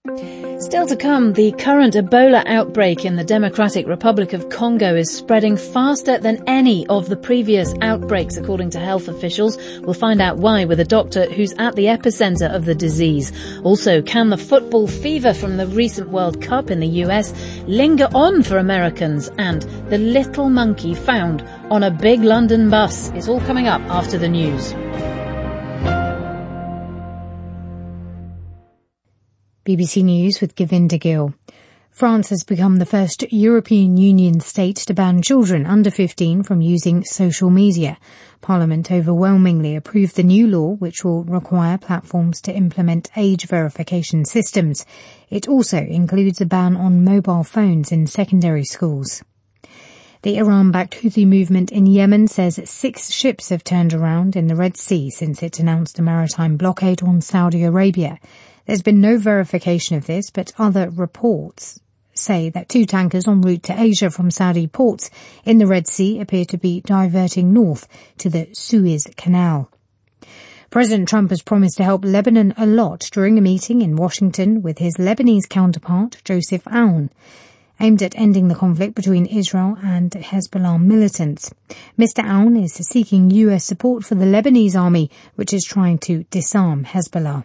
Still to come, the current Ebola outbreak in the Democratic Republic of Congo is spreading faster than any of the previous outbreaks, according to health officials. We'll find out why with a doctor who's at the epicenter of the disease. Also, can the football fever from the recent World Cup in the US linger on for Americans? And the little monkey found on a big London bus. It's all coming up after the news. BBC News with Govinda Gill. France has become the first European Union state to ban children under 15 from using social media. Parliament overwhelmingly approved the new law, which will require platforms to implement age verification systems. It also includes a ban on mobile phones in secondary schools. The Iran-backed Houthi movement in Yemen says 6 ships have turned around in the Red Sea since it announced a maritime blockade on Saudi Arabia. There's been no verification of this, but other reports say that 2 tankers en route to Asia from Saudi ports in the Red Sea appear to be diverting north to the Suez Canal. President Trump has promised to help Lebanon a lot during a meeting in Washington with his Lebanese counterpart, Joseph Aoun, aimed at ending the conflict between Israel and Hezbollah militants. Mr. Aoun is seeking US support for the Lebanese army, which is trying to disarm Hezbollah.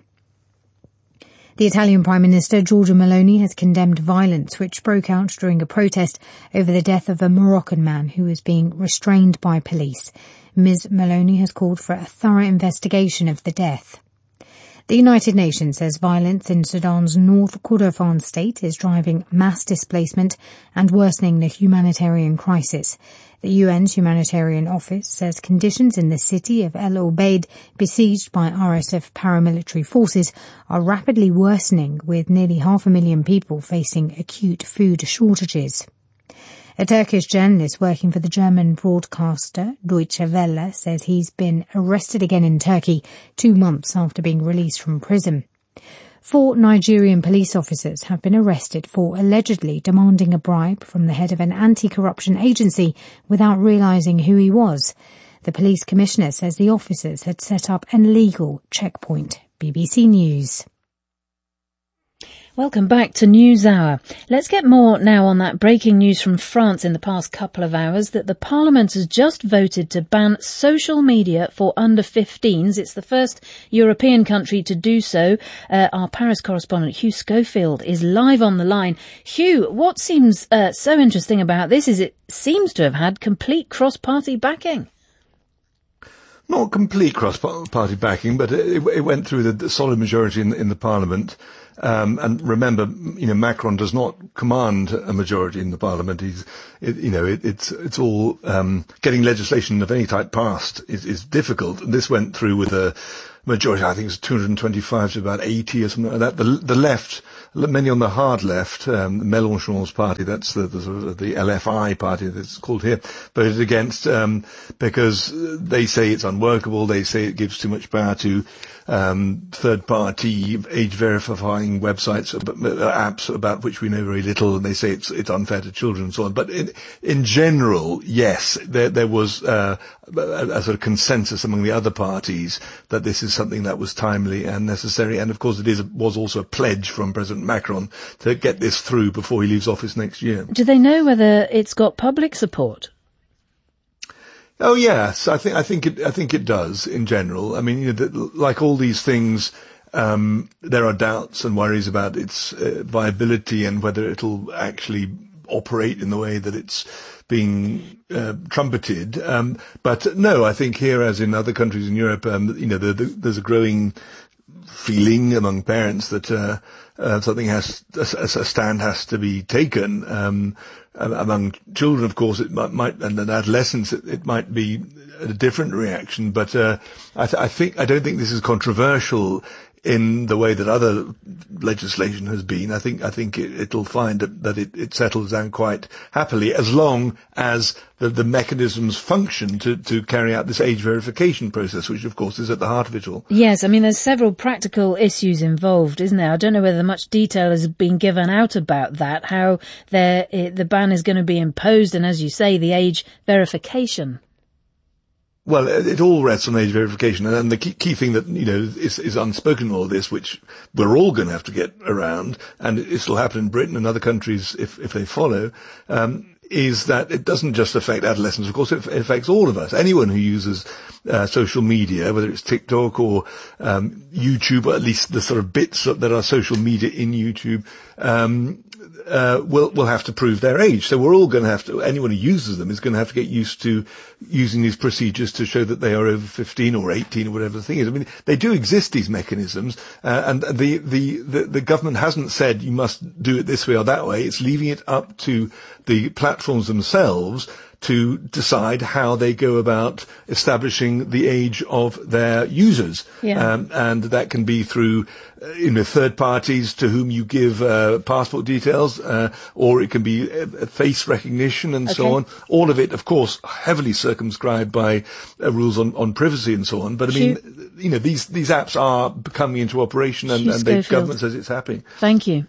The Italian Prime Minister, Giorgia Meloni, has condemned violence which broke out during a protest over the death of a Moroccan man who was being restrained by police. Ms. Meloni has called for a thorough investigation of the death. The United Nations says violence in Sudan's North Kordofan state is driving mass displacement and worsening the humanitarian crisis. The UN's humanitarian office says conditions in the city of El Obeid, besieged by RSF paramilitary forces, are rapidly worsening, with nearly 500,000 people facing acute food shortages. A Turkish journalist working for the German broadcaster Deutsche Welle says he's been arrested again in Turkey 2 months after being released from prison. 4 Nigerian police officers have been arrested for allegedly demanding a bribe from the head of an anti-corruption agency without realising who he was. The police commissioner says the officers had set up an illegal checkpoint. BBC News. Welcome back to NewsHour. Let's get more now on that breaking news from France in the past couple of hours that the Parliament has just voted to ban social media for under 15s. It's the first European country to do so. Our Paris correspondent Hugh Schofield is live on the line. Hugh, what seems so interesting about this is it seems to have had complete cross-party backing. Not complete cross-party backing, but it went through the solid majority in the Parliament. And remember, Macron does not command a majority in the Parliament. It's all, getting legislation of any type passed is difficult. And this went through with a majority, I think it's 225 to about 80 or something like that. The left, many on the hard left, Mélenchon's party, that's the sort of the LFI party that's called here, voted against, because they say it's unworkable. They say it gives too much power to third-party age-verifying websites, apps about which we know very little, and they say it's unfair to children and so on. But in general, yes, there was a sort of consensus among the other parties that this is something that was timely and necessary. And of course, was also a pledge from President Macron to get this through before he leaves office next year. Do they know whether it's got public support? Oh yes, I think it does in general. I mean, like all these things, there are doubts and worries about its viability and whether it'll actually operate in the way that it's being trumpeted. But no, I think here, as in other countries in Europe, there's a growing feeling among parents that something a stand has to be taken. Among children, of course, it might, and in adolescents, it might be a different reaction. But I don't think this is controversial in the way that other legislation has been. I think it'll find that it settles down quite happily, as long as the mechanisms function to carry out this age verification process, which of course is at the heart of it all. Yes, I mean there's several practical issues involved, isn't there? I don't know whether much detail has been given out about that, how the ban is going to be imposed, and as you say, the age verification. Well, it all rests on age verification, and the key thing that, is unspoken in all this, which we're all going to have to get around, and this will happen in Britain and other countries if they follow, is that it doesn't just affect adolescents. Of course, it affects all of us. Anyone who uses social media, whether it's TikTok or YouTube, or at least the sort of bits that are social media in YouTube, will have to prove their age. So we're all going to have to, anyone who uses them is going to have to get used to using these procedures to show that they are over 15 or 18 or whatever the thing is. I mean, they do exist, these mechanisms, and the government hasn't said you must do it this way or that way. It's leaving it up to the platforms themselves to decide how they go about establishing the age of their users. Yeah. And that can be through, third parties to whom you give passport details, or it can be face recognition and so on. All of it, of course, heavily circumscribed by rules on privacy and so on. But I mean, these apps are coming into operation, and the government says it's happening. Thank you.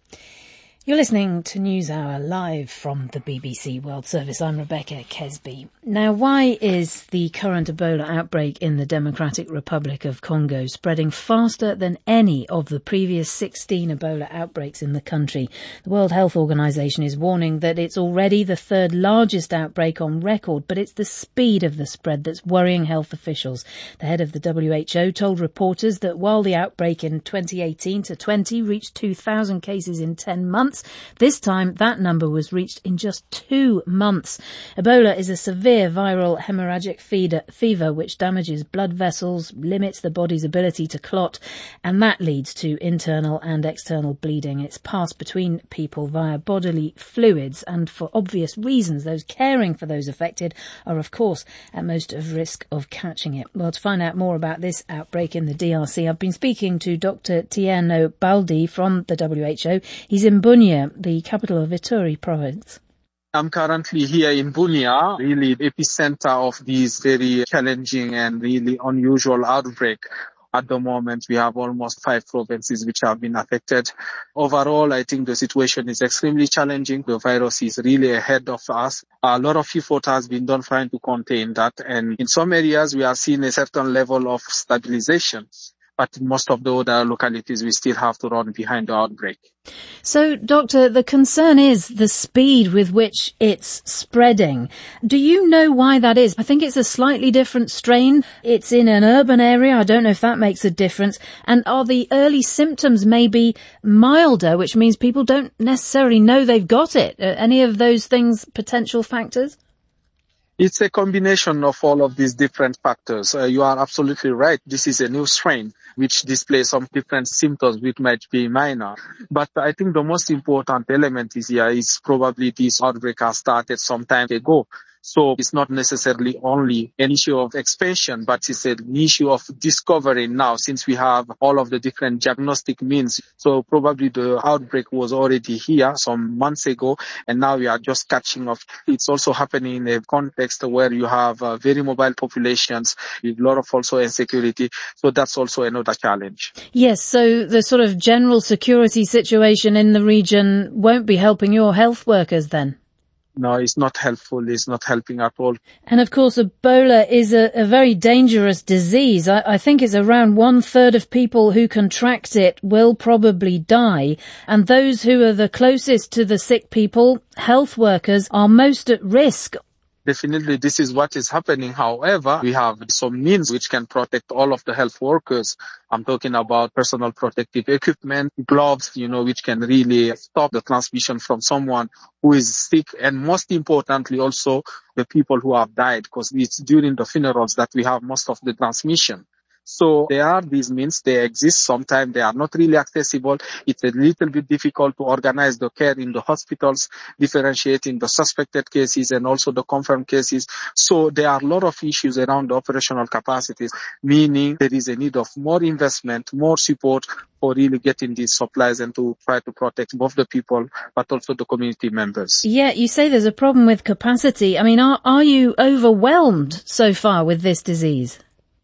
You're listening to NewsHour live from the BBC World Service. I'm Rebecca Kesby. Now, why is the current Ebola outbreak in the Democratic Republic of Congo spreading faster than any of the previous 16 Ebola outbreaks in the country? The World Health Organization is warning that it's already the third largest outbreak on record, but it's the speed of the spread that's worrying health officials. The head of the WHO told reporters that while the outbreak in 2018 to 20 reached 2,000 cases in 10 months, this time that number was reached in just 2 months. Ebola is a severe viral hemorrhagic fever which damages blood vessels, limits the body's ability to clot, and that leads to internal and external bleeding. It's passed between people via bodily fluids, and for obvious reasons, those caring for those affected are, of course, at most at risk of catching it. Well, to find out more about this outbreak in the DRC, I've been speaking to Dr. Tieno Baldi from the WHO. He's in Bunia, the capital of Ituri province. I'm currently here in Bunia, really the epicenter of this very challenging and really unusual outbreak. At the moment, we have almost 5 provinces which have been affected. Overall, I think the situation is extremely challenging. The virus is really ahead of us. A lot of effort has been done trying to contain that. And in some areas, we are seeing a certain level of stabilization. But in most of the other localities, we still have to run behind the outbreak. So, Doctor, the concern is the speed with which it's spreading. Do you know why that is? I think it's a slightly different strain. It's in an urban area. I don't know if that makes a difference. And are the early symptoms maybe milder, which means people don't necessarily know they've got it? Any of those things potential factors? It's a combination of all of these different factors. You are absolutely right. This is a new strain which displays some different symptoms which might be minor. But I think the most important element is probably this outbreak has started some time ago. So it's not necessarily only an issue of expansion, but it's an issue of discovery now, since we have all of the different diagnostic means. So probably the outbreak was already here some months ago, and now we are just catching up. It's also happening in a context where you have very mobile populations with a lot of also insecurity. So that's also another challenge. Yes, so the sort of general security situation in the region won't be helping your health workers then? No, it's not helpful. It's not helping at all. And of course, Ebola is a very dangerous disease. I think it's around 1/3 of people who contract it will probably die. And those who are the closest to the sick people, health workers, are most at risk. Definitely, this is what is happening. However, we have some means which can protect all of the health workers. I'm talking about personal protective equipment, gloves, which can really stop the transmission from someone who is sick. And most importantly, also the people who have died, because it's during the funerals that we have most of the transmission. So there are these means, they exist. Sometimes they are not really accessible. It's a little bit difficult to organize the care in the hospitals, differentiating the suspected cases and also the confirmed cases. So there are a lot of issues around the operational capacities, meaning there is a need of more investment, more support for really getting these supplies and to try to protect both the people but also the community members. Yeah, you say there's a problem with capacity. I mean, are you overwhelmed so far with this disease?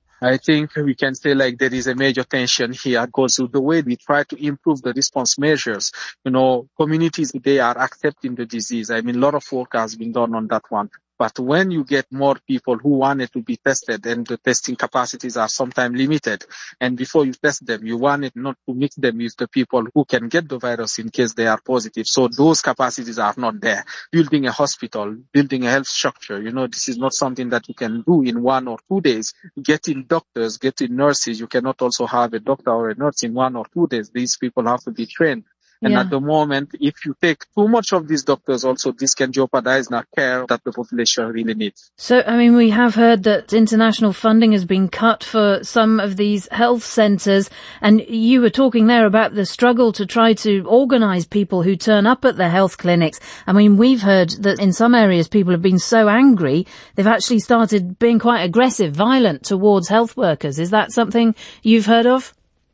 I think we can say like there is a major tension here because the way we try to improve the response measures, communities, they are accepting the disease. I mean, a lot of work has been done on that one. But when you get more people who wanted to be tested, and the testing capacities are sometimes limited, and before you test them, you wanted not to mix them with the people who can get the virus in case they are positive. So those capacities are not there. Building a hospital, building a health structure, this is not something that you can do in 1 or 2 days. Getting doctors, getting nurses, you cannot also have a doctor or a nurse in 1 or 2 days. These people have to be trained. And at the moment, if you take too much of these doctors also, this can jeopardize the care that the population really needs. So, we have heard that international funding has been cut for some of these health centres, and you were talking there about the struggle to try to organise people who turn up at the health clinics. We've heard that in some areas people have been so angry, they've actually started being quite aggressive, violent towards health workers. Is that something you've heard of?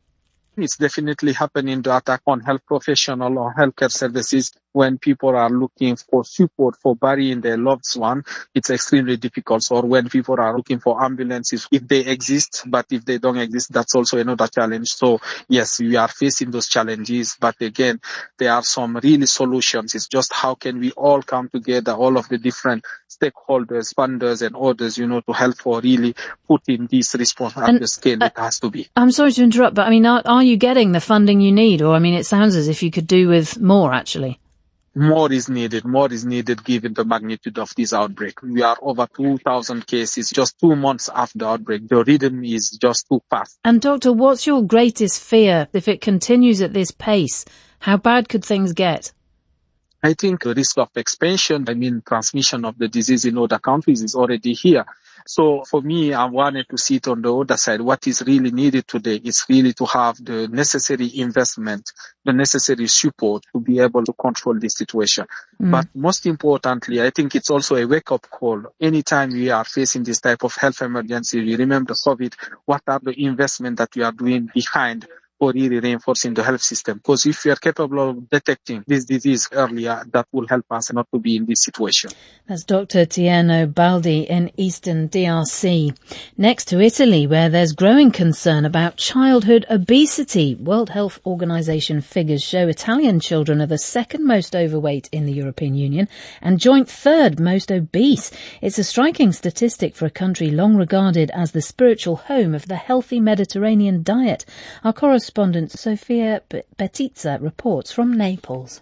It's definitely happening, the attack on health professional or healthcare services when people are looking for support for burying their loved one. It's extremely difficult. Or when people are looking for ambulances, if they exist, but if they don't exist, that's also another challenge. So yes, we are facing those challenges, but again, there are some really solutions. It's just how can we all come together, all of the different stakeholders, funders and others, to help for really putting this response at the scale it has to be. I'm sorry to interrupt, but are you getting the funding you need? Or, it sounds as if you could do with more, actually. More is needed given the magnitude of this outbreak. We are over 2,000 cases just 2 months after the outbreak. The rhythm is just too fast. And Doctor, what's your greatest fear if it continues at this pace? How bad could things get? I think the risk of expansion, transmission of the disease in other countries is already here. So for me, I wanted to see it on the other side. What is really needed today is really to have the necessary investment, the necessary support to be able to control this situation. But most importantly, I think it's also a wake-up call. Anytime we are facing this type of health emergency, we remember COVID, what are the investments that we are doing behind for really reinforcing the health system? Because if we are capable of detecting this disease earlier, that will help us not to be in this situation. That's Dr. Tierno Baldi in Eastern DRC. Next to Italy, where there's growing concern about childhood obesity. World Health Organization figures show Italian children are the second most overweight in the European Union and joint third most obese. It's a striking statistic for a country long regarded as the spiritual home of the healthy Mediterranean diet. Our correspondent Sofia Betizza reports from Naples.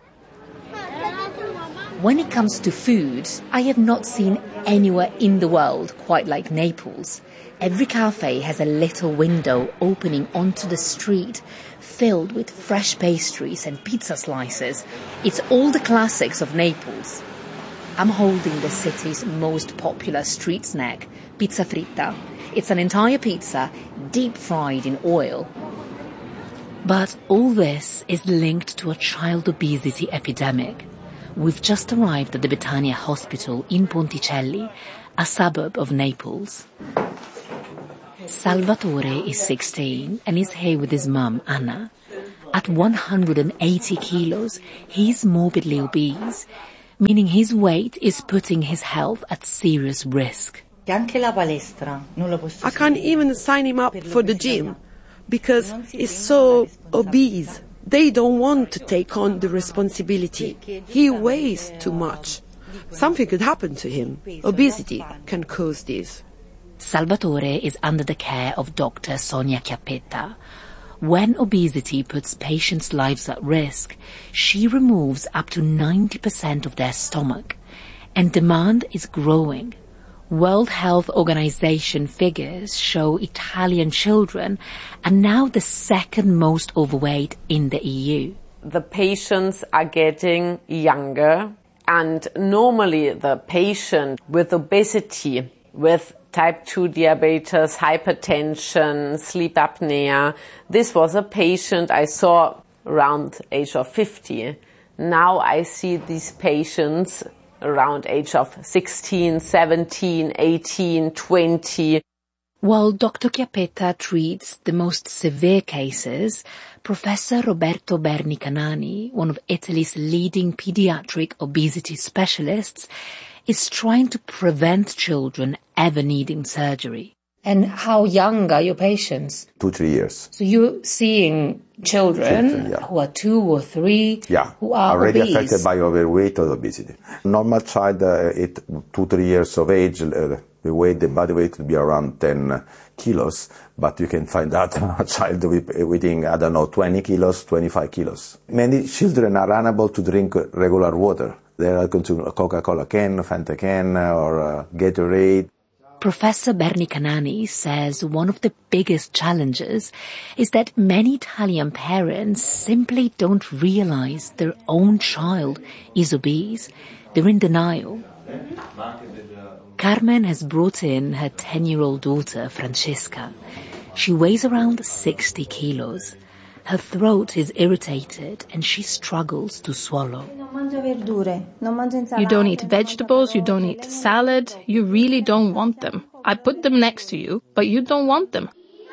When it comes to food, I have not seen anywhere in the world quite like Naples. Every cafe has a little window opening onto the street, filled with fresh pastries and pizza slices. It's all the classics of Naples. I'm holding the city's most popular street snack, pizza fritta. It's an entire pizza, deep fried in oil. But all this is linked to a child obesity epidemic. We've just arrived at the Betania Hospital in Ponticelli, a suburb of Naples. Salvatore is 16 and is here with his mum, Anna. At 180 kilos, he's morbidly obese, meaning his weight is putting his health at serious risk. I can't even sign him up for the gym because he's so obese. They don't want to take on the responsibility. He weighs too much. Something could happen to him. Obesity can cause this. Salvatore is under the care of Dr. Sonia Chiappetta. When obesity puts patients' lives at risk, she removes up to 90% of their stomach, and demand is growing. World Health Organization figures show Italian children are now the second most overweight in the EU. The patients are getting younger, and normally the patient with obesity, with type 2 diabetes, hypertension, sleep apnea, this was a patient I saw around age of 50. Now I see these patients around age of 16, 17, 18, 20. While Dr. Chiappetta treats the most severe cases, Professor Roberto Berni Canani, one of Italy's leading pediatric obesity specialists, is trying to prevent children ever needing surgery. And how young are your patients? 2-3 years. So you're seeing children who are 2 or 3 who are already obese. affected by overweight or obesity. Normal child at 2-3 years of age, the body weight would be around 10 kilos, but you can find out a child weighing, 20 kilos, 25 kilos. Many children are unable to drink regular water. They are consuming a Coca-Cola can, Fanta can, or Gatorade. Professor Bernie Canani says one of the biggest challenges is that many Italian parents simply don't realize their own child is obese. They're in denial. Carmen has brought in her 10-year-old daughter, Francesca. She weighs around 60 kilos. Her throat is irritated and she struggles to swallow. You don't eat vegetables, you don't eat salad, you really don't want them. I put them next to you, but you don't want them.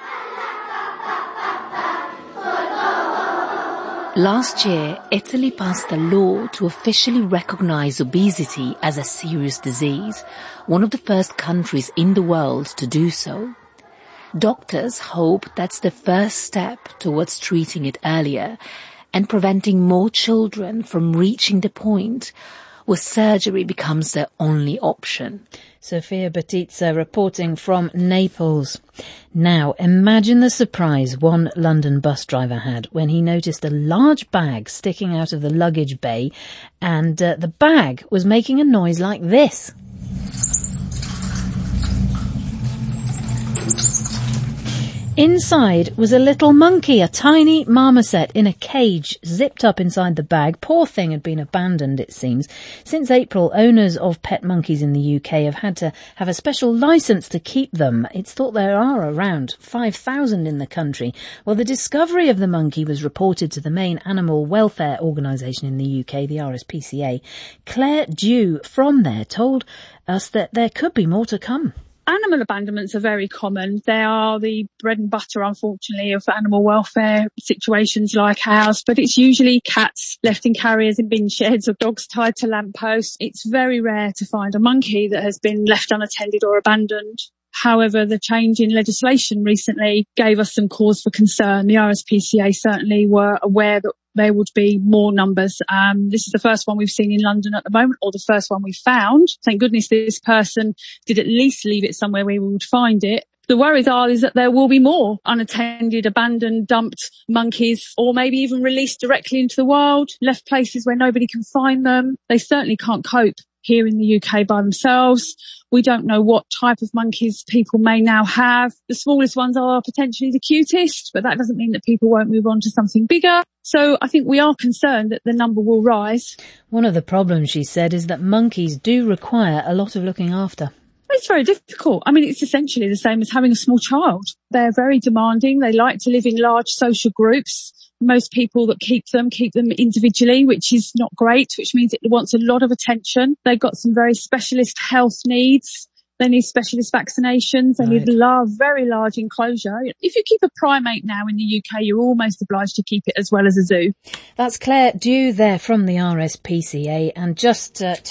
Last year, Italy passed a law to officially recognize obesity as a serious disease, one of the first countries in the world to do so. Doctors hope that's the first step towards treating it earlier and preventing more children from reaching the point where surgery becomes their only option. Sofia Batizza reporting from Naples. Now, imagine the surprise one London bus driver had when he noticed a large bag sticking out of the luggage bay, and the bag was making a noise like this. Inside was a little monkey, a tiny marmoset in a cage, zipped up inside the bag. Poor thing had been abandoned, it seems. Since April, owners of pet monkeys in the UK have had to have a special licence to keep them. It's thought there are around 5,000 in the country. Well, the discovery of the monkey was reported to the main animal welfare organisation in the UK, the RSPCA. Claire Dew from there told us that there could be more to come. Animal abandonments are very common. They are the bread and butter, unfortunately, of animal welfare situations like ours, but it's usually cats left in carriers in bin sheds or dogs tied to lampposts. It's very rare to find a monkey that has been left unattended or abandoned. However, the change in legislation recently gave us some cause for concern. The RSPCA certainly were aware that there would be more numbers. This is the first one we've seen in London at the moment, or the first one we found. Thank goodness this person did at least leave it somewhere where we would find it. The worries is that there will be more unattended, abandoned, dumped monkeys, or maybe even released directly into the wild, left places where nobody can find them. They certainly can't cope here in the UK by themselves. We don't know what type of monkeys people may now have. The smallest ones are potentially the cutest, but that doesn't mean that people won't move on to something bigger. So I think we are concerned that the number will rise. One of the problems, she said, is that monkeys do require a lot of looking after. It's very difficult. I mean, it's essentially the same as having a small child. They're very demanding. They like to live in large social groups. Most people that keep them individually, which is not great, which means it wants a lot of attention. They've got some very specialist health needs. They need specialist vaccinations. They need very large enclosure. If you keep a primate now in the UK, you're almost obliged to keep it as well as a zoo. That's Claire Dew there from the RSPCA. And just